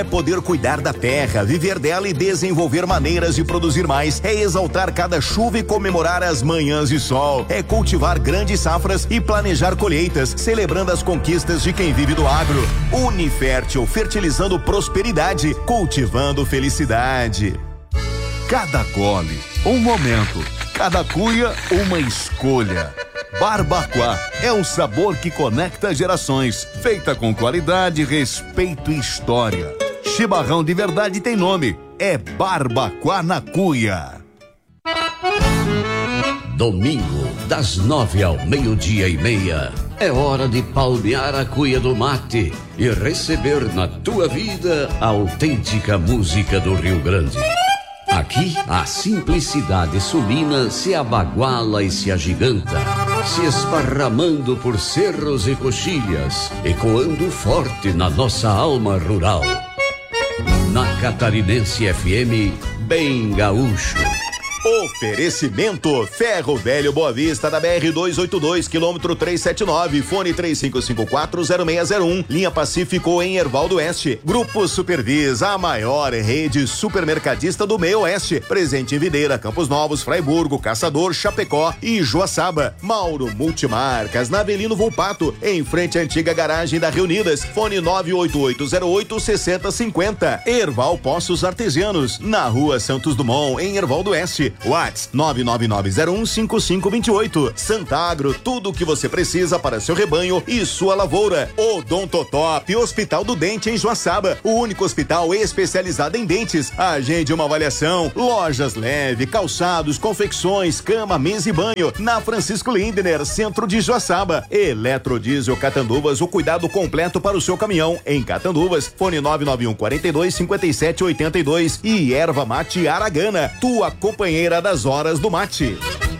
É poder cuidar da terra, viver dela e desenvolver maneiras de produzir mais. É exaltar cada chuva e comemorar as manhãs de sol. É cultivar grandes safras e planejar colheitas, celebrando as conquistas de quem vive do agro. Unifértil, fertilizando prosperidade, cultivando felicidade. Cada gole, um momento. Cada cuia, uma escolha. Barbacoa é um sabor que conecta gerações. Feita com qualidade, respeito e história. Chimarrão de verdade tem nome. É Barbacoa na Cuia. Domingo, das 9 ao 12:30. É hora de palmear a cuia do mate e receber na tua vida a autêntica música do Rio Grande. Aqui, a simplicidade sulina se abaguala e se agiganta, se esparramando por cerros e coxilhas, ecoando forte na nossa alma rural. Na Catarinense FM, bem gaúcho. Oferecimento Ferro Velho Boa Vista da BR-282, quilômetro 379, fone 35540601, linha Pacífico em Herval do Oeste. Grupo Supervis, a maior rede supermercadista do meio oeste, presente em Videira, Campos Novos, Fraiburgo, Caçador, Chapecó e Joaçaba. Mauro Multimarcas, na Avelino Volpato, em frente à antiga garagem da Reunidas, fone 98808-6050. Herval Poços Artesianos, na Rua Santos Dumont, em Herval do Oeste. WhatsApp 999015528. Santagro, tudo o que você precisa para seu rebanho e sua lavoura. Odontotop, Hospital do Dente em Joaçaba, o único hospital especializado em dentes. Agende uma avaliação. Lojas Leve, calçados, confecções, cama, mesa e banho, na Francisco Lindner, centro de Joaçaba. Eletrodiesel Catanduvas, o cuidado completo para o seu caminhão em Catanduvas, fone 991425782. E Erva Mate Aragana, tua companheira das horas do mate.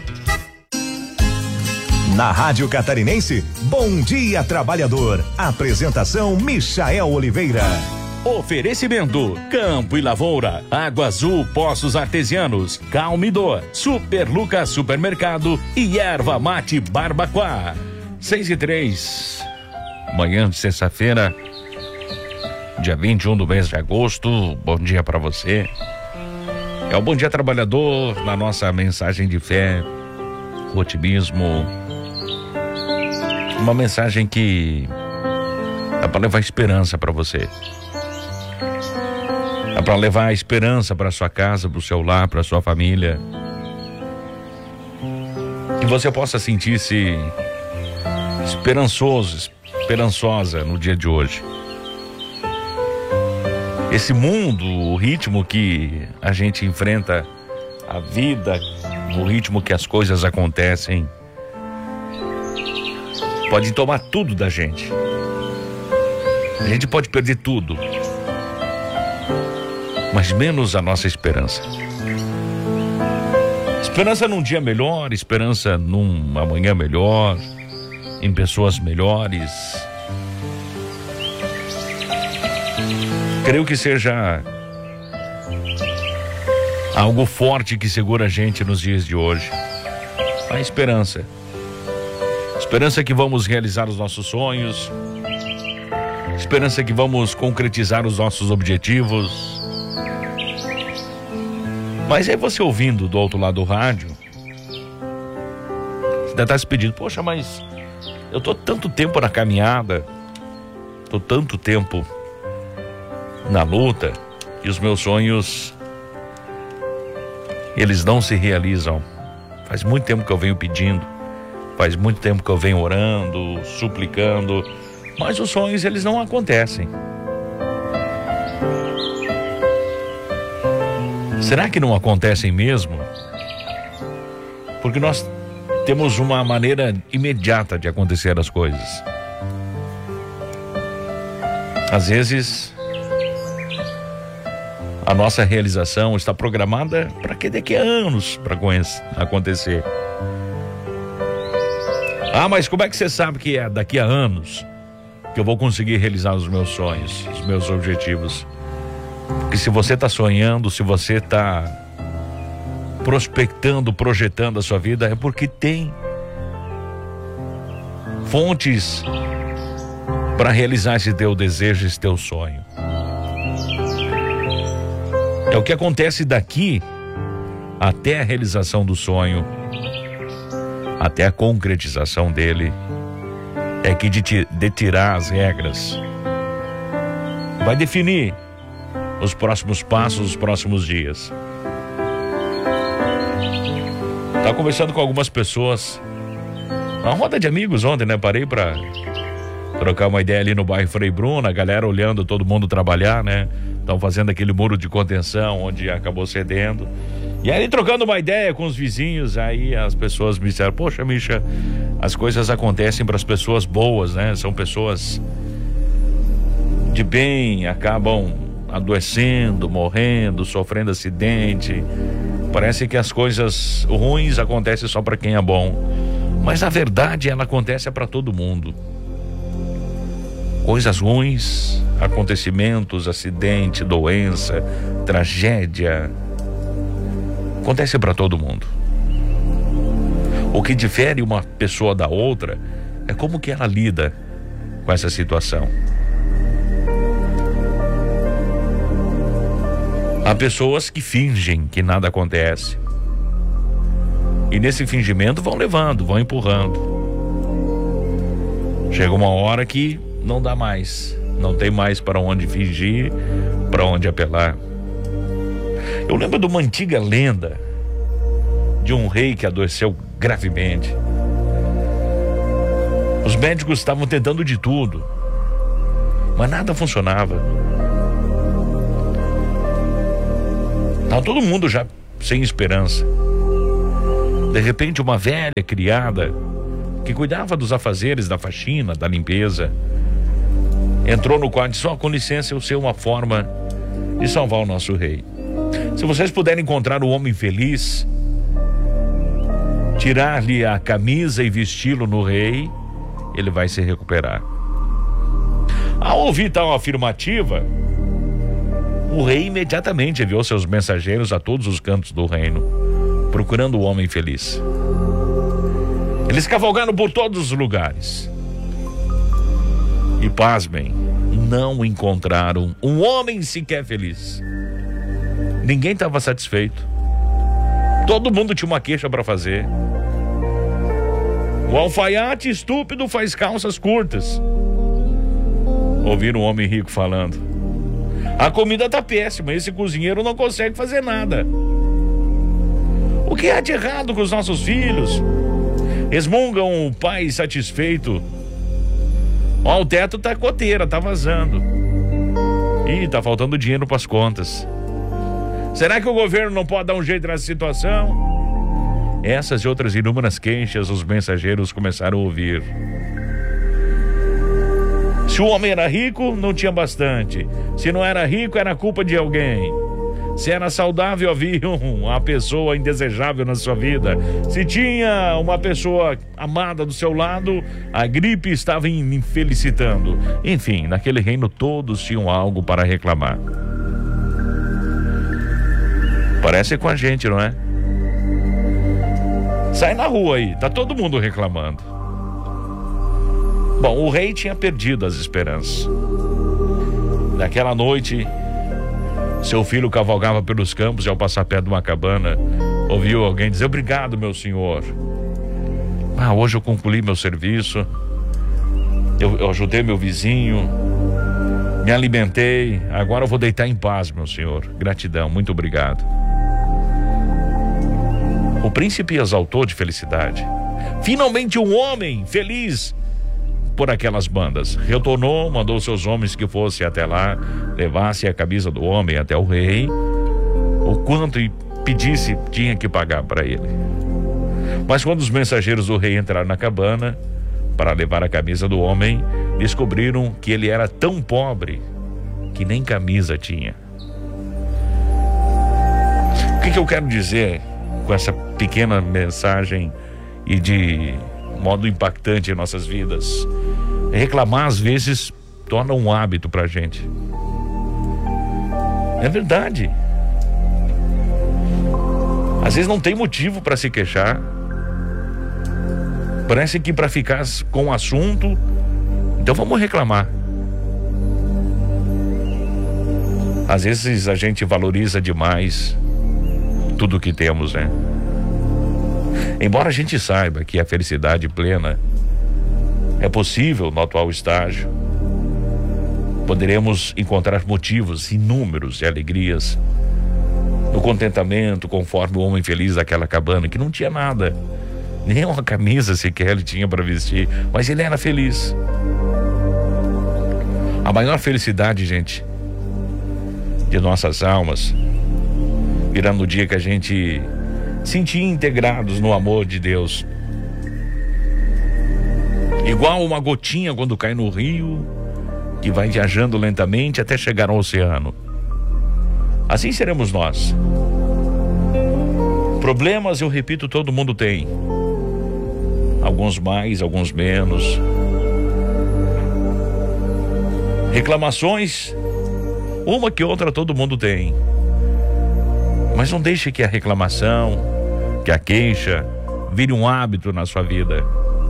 Na Rádio Catarinense, Bom Dia Trabalhador. Apresentação Michael Oliveira. Oferecimento: Campo e Lavoura, Água Azul Poços Artesianos, Calmidor, Super Lucas Supermercado e Erva Mate Barbacoa. 6:03, manhã de sexta-feira, dia 21 do mês de agosto. Bom dia para você. É o Bom Dia Trabalhador, na nossa mensagem de fé, otimismo. Uma mensagem que é para levar esperança para você. É para levar esperança para sua casa, para o seu lar, para sua família. Que você possa sentir-se esperançosa no dia de hoje. Esse mundo, o ritmo que a gente enfrenta a vida, o ritmo que as coisas acontecem, pode tomar tudo da gente. A gente pode perder tudo, mas menos a nossa esperança. Esperança num dia melhor, esperança num amanhã melhor, em pessoas melhores. Creio que seja algo forte que segura a gente nos dias de hoje. A esperança. Esperança que vamos realizar os nossos sonhos. Esperança que vamos concretizar os nossos objetivos. Mas aí você ouvindo do outro lado do rádio, você deve estar se pedindo: poxa, mas eu tô tanto tempo na caminhada, tô tanto tempo na luta, e os meus sonhos, eles não se realizam. Faz muito tempo que eu venho pedindo, faz muito tempo que eu venho orando, suplicando, mas os sonhos, eles não acontecem. Será que não acontecem mesmo? Porque nós temos uma maneira imediata de acontecer as coisas. Às vezes a nossa realização está programada para que daqui a anos para acontecer. Ah, mas como é que você sabe que é daqui a anos que eu vou conseguir realizar os meus sonhos, os meus objetivos? Porque se você está sonhando, se você está prospectando, projetando a sua vida, é porque tem fontes para realizar esse teu desejo, esse teu sonho. É o que acontece daqui até a realização do sonho, até a concretização dele, é que tirar as regras vai definir os próximos passos, os próximos dias. Tava conversando com algumas pessoas, uma roda de amigos ontem, né? Parei pra trocar uma ideia ali no bairro Frei Bruno, a galera olhando todo mundo trabalhar, né? Estão fazendo aquele muro de contenção onde acabou cedendo. E aí, trocando uma ideia com os vizinhos, aí as pessoas me disseram: poxa, Misha, as coisas acontecem para as pessoas boas, né? São pessoas de bem, acabam adoecendo, morrendo, sofrendo acidente. Parece que as coisas ruins acontecem só para quem é bom. Mas a verdade, ela acontece para todo mundo. Coisas ruins, acontecimentos, acidente, doença, tragédia, acontece para todo mundo. O que difere uma pessoa da outra é como que ela lida com essa situação. Há pessoas que fingem que nada acontece. E nesse fingimento vão levando, vão empurrando. Chega uma hora que não dá mais. Não tem mais para onde fingir, para onde apelar. Eu lembro de uma antiga lenda de um rei que adoeceu gravemente. Os médicos estavam tentando de tudo, mas nada funcionava. Estava todo mundo já sem esperança. De repente, uma velha criada que cuidava dos afazeres da faxina, da limpeza, entrou no quarto e disse: com licença, eu sei uma forma de salvar o nosso rei. Se vocês puderem encontrar o homem feliz, tirar-lhe a camisa e vesti-lo no rei, ele vai se recuperar. Ao ouvir tal afirmativa, o rei imediatamente enviou seus mensageiros a todos os cantos do reino, procurando o homem feliz. Eles cavalgaram por todos os lugares. E pasmem, não encontraram um homem sequer feliz. Ninguém estava satisfeito. Todo mundo tinha uma queixa para fazer. O alfaiate estúpido faz calças curtas. Ouviram um homem rico falando: a comida tá péssima, esse cozinheiro não consegue fazer nada. O que há de errado com os nossos filhos? Resmungam o pai satisfeito. Ó, o teto tá coteira, tá vazando. Ih, tá faltando dinheiro pras contas. Será que o governo não pode dar um jeito nessa situação? Essas e outras inúmeras queixas os mensageiros começaram a ouvir. Se o homem era rico, não tinha bastante. Se não era rico, era culpa de alguém. Se era saudável, havia uma pessoa indesejável na sua vida. Se tinha uma pessoa amada do seu lado, a gripe estava infelicitando. Enfim, naquele reino todos tinham algo para reclamar. Parece com a gente, não é? Sai na rua aí, tá todo mundo reclamando. Bom, o rei tinha perdido as esperanças. Naquela noite, seu filho cavalgava pelos campos e, ao passar perto de uma cabana, ouviu alguém dizer: obrigado, meu senhor. Hoje eu concluí meu serviço, eu ajudei meu vizinho, me alimentei, agora eu vou deitar em paz, meu senhor. Gratidão, muito obrigado. O príncipe exaltou de felicidade. Finalmente um homem feliz por aquelas bandas. Retornou, mandou seus homens que fossem até lá, levassem a camisa do homem até o rei, o quanto pedisse tinha que pagar para ele. Mas quando os mensageiros do rei entraram na cabana para levar a camisa do homem, descobriram que ele era tão pobre que nem camisa tinha. O que eu quero dizer com essa pequena mensagem e de modo impactante em nossas vidas? Reclamar às vezes torna um hábito pra gente. É verdade. Às vezes não tem motivo para se queixar. Parece que para ficar com o assunto, então vamos reclamar. Às vezes a gente valoriza demais tudo que temos, né? Embora a gente saiba que a felicidade plena é possível no atual estágio, poderemos encontrar motivos inúmeros de alegrias no contentamento, conforme o homem feliz daquela cabana, que não tinha nada, nem uma camisa sequer ele tinha para vestir, mas ele era feliz. A maior felicidade, gente, de nossas almas virá no dia que a gente sentir integrados no amor de Deus, igual uma gotinha quando cai no rio, que vai viajando lentamente até chegar ao oceano. Assim seremos nós. Problemas, eu repito, todo mundo tem, alguns mais, alguns menos. Reclamações, uma que outra todo mundo tem. Mas não deixe que a reclamação, que a queixa vire um hábito na sua vida.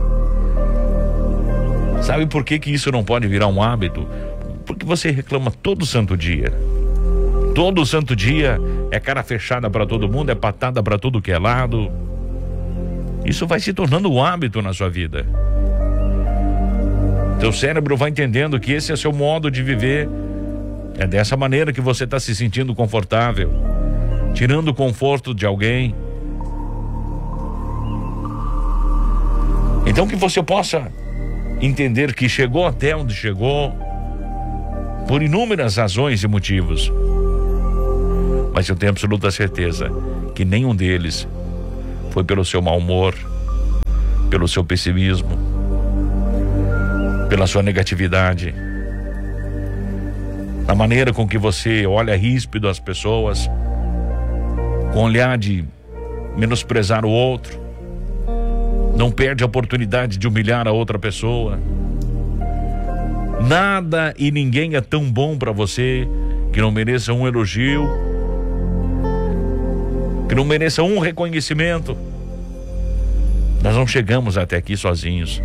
Sabe por que isso não pode virar um hábito? Porque você reclama todo santo dia. Todo santo dia é cara fechada para todo mundo, é patada para tudo que é lado. Isso vai se tornando um hábito na sua vida. Teu cérebro vai entendendo que esse é seu modo de viver. É dessa maneira que você está se sentindo confortável, tirando o conforto de alguém. Então que você possa entender que chegou até onde chegou por inúmeras razões e motivos, mas eu tenho absoluta certeza que nenhum deles foi pelo seu mau humor, pelo seu pessimismo, pela sua negatividade, a maneira com que você olha ríspido as pessoas, com olhar de menosprezar o outro, não perde a oportunidade de humilhar a outra pessoa. Nada e ninguém é tão bom para você que não mereça um elogio, que não mereça um reconhecimento. Nós não chegamos até aqui sozinhos.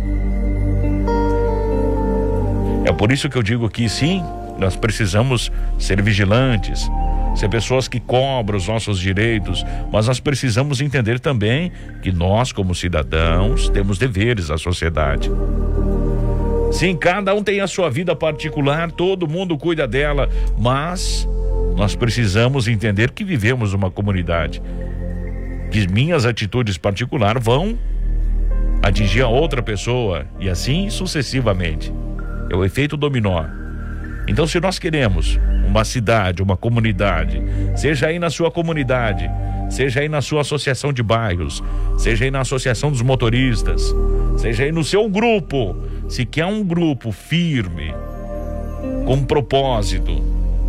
É por isso que eu digo que sim, nós precisamos ser vigilantes, ser pessoas que cobram os nossos direitos, mas nós precisamos entender também que nós, como cidadãos, temos deveres à sociedade. Sim, cada um tem a sua vida particular, todo mundo cuida dela, mas nós precisamos entender que vivemos uma comunidade, que minhas atitudes particulares vão atingir a outra pessoa e assim sucessivamente. É o efeito dominó. Então, se nós queremos uma cidade, uma comunidade, seja aí na sua comunidade, seja aí na sua associação de bairros, seja aí na associação dos motoristas, seja aí no seu grupo, se quer um grupo firme, com propósito,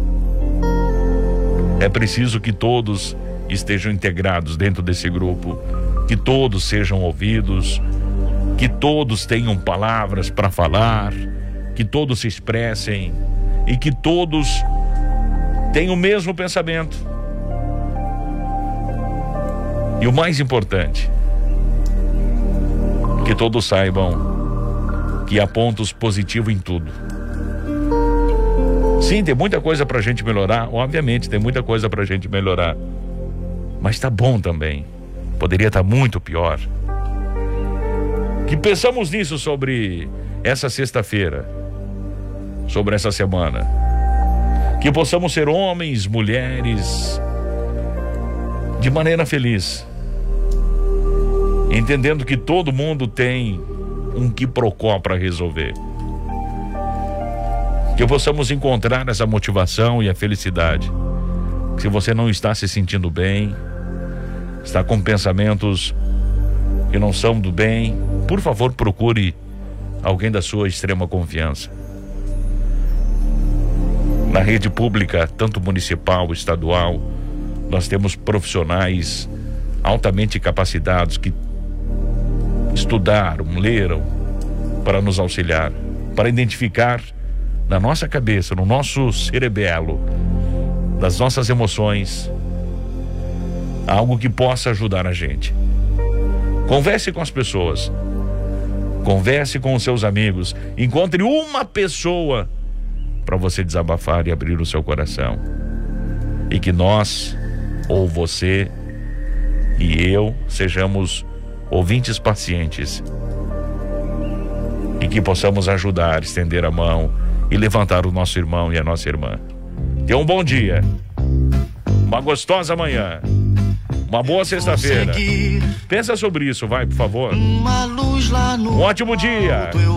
é preciso que todos estejam integrados dentro desse grupo, que todos sejam ouvidos, que todos tenham palavras para falar, que todos se expressem e que todos tenham o mesmo pensamento. E o mais importante, que todos saibam que há pontos positivos em tudo. Sim, tem muita coisa pra gente melhorar, obviamente tem muita coisa pra gente melhorar, mas tá bom também, poderia estar muito pior. Que pensamos nisso sobre essa sexta-feira, sobre essa semana, que possamos ser homens, mulheres, de maneira feliz, entendendo que todo mundo tem um quiprocó para resolver, que possamos encontrar essa motivação e a felicidade. Se você não está se sentindo bem, está com pensamentos que não são do bem, por favor, procure alguém da sua extrema confiança. Na rede pública, tanto municipal, estadual, nós temos profissionais altamente capacitados que estudaram, leram para nos auxiliar, para identificar na nossa cabeça, no nosso cerebelo, das nossas emoções, algo que possa ajudar a gente. Converse com as pessoas, converse com os seus amigos, encontre uma pessoa para você desabafar e abrir o seu coração. E que nós, ou você e eu, sejamos ouvintes pacientes. E que possamos ajudar, estender a mão e levantar o nosso irmão e a nossa irmã. Tenha um bom dia, uma gostosa manhã, uma boa sexta-feira. Pensa sobre isso, vai, por favor. Um ótimo dia.